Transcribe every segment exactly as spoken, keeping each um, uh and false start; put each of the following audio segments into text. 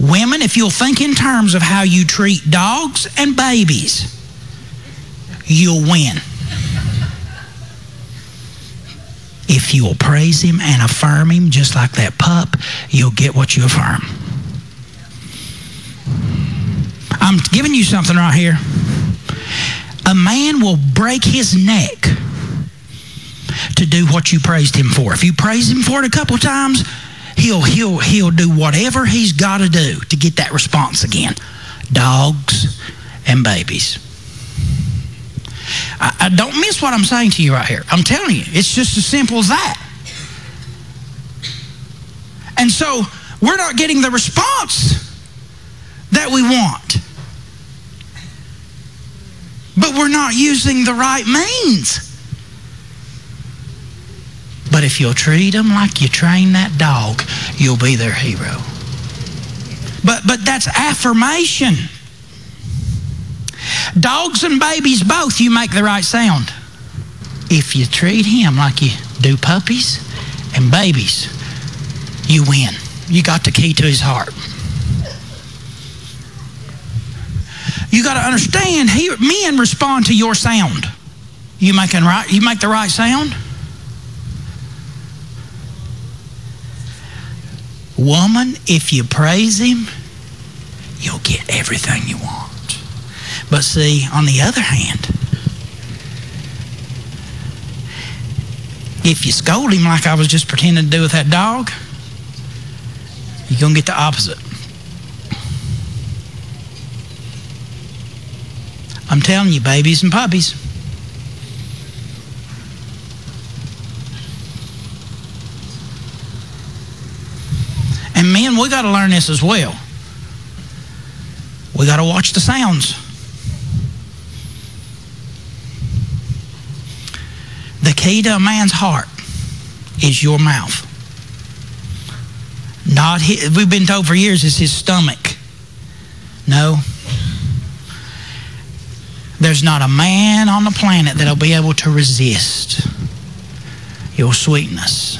Women, if you'll think in terms of how you treat dogs and babies, you'll win. If you'll praise him and affirm him just like that pup, you'll get what you affirm. I'm giving you something right here. A man will break his neck to do what you praised him for. If you praise him for it a couple of times, he'll he'll he'll do whatever he's got to do to get that response again. Dogs and babies. I, I don't miss what I'm saying to you right here. I'm telling you, it's just as simple as that. And so we're not getting the response that we want, but we're not using the right means. But if you'll treat them like you train that dog, you'll be their hero. But but that's affirmation. Dogs and babies both, you make the right sound. If you treat him like you do puppies and babies, you win. You got the key to his heart. You got to understand, he, men respond to your sound. You making right? You make the right sound. Woman, if you praise him, you'll get everything you want. But see, on the other hand, if you scold him like I was just pretending to do with that dog, you're going to get the opposite. I'm telling you, babies and puppies. And men, we got to learn this as well. We got to watch the sounds. The key to a man's heart is your mouth. Not his, we've been told for years it's his stomach. No. There's not a man on the planet that'll be able to resist your sweetness.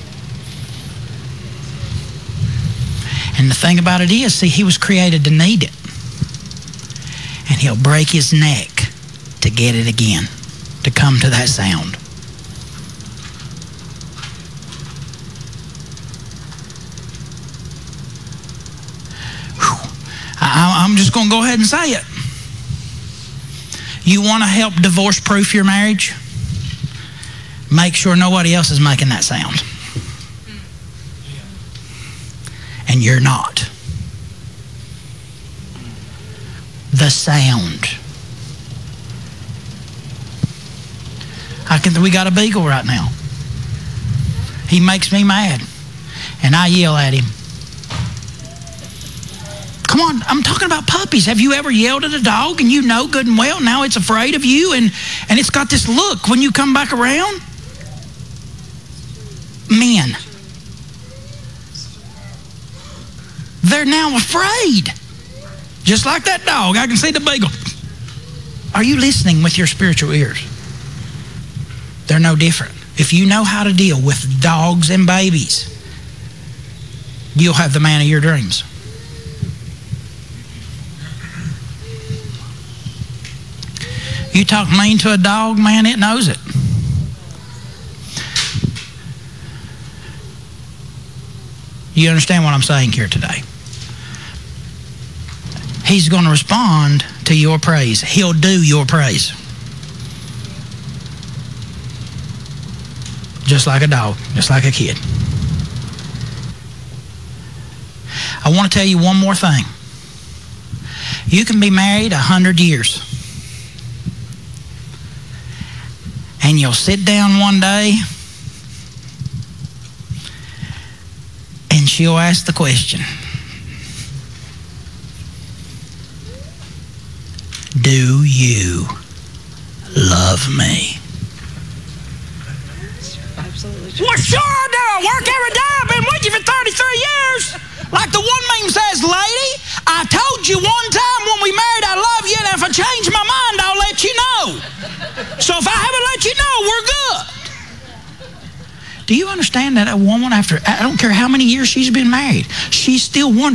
And the thing about it is, see, he was created to need it. And he'll break his neck to get it again, to come to that sound. I'm just going to go ahead and say it. You want to help divorce-proof your marriage? Make sure nobody else is making that sound. And you're not. The sound. I can, we got a beagle right now. He makes me mad. And I yell at him. Come on, I'm talking about puppies. Have you ever yelled at a dog and you know good and well now it's afraid of you and, and it's got this look when you come back around? Men. They're now afraid. Just like that dog. I can see the beagle. Are you listening with your spiritual ears? They're no different. If you know how to deal with dogs and babies, you'll have the man of your dreams. You talk mean to a dog, man, it knows it. You understand what I'm saying here today? He's going to respond to your praise. He'll do your praise. Just like a dog, just like a kid. I want to tell you one more thing. You can be married a hundred years. And you'll sit down one day and she'll ask the question, do you love me? Absolutely. Well, sure I do. I work every day. I've been with you for thirty-three years. Like the one meme says, lady, I told you one time when we married I love you, and if I change my mind, I'll let you know. So if I haven't let you know, we're good. Do you understand that a woman, after, I don't care how many years she's been married, she's still wondering,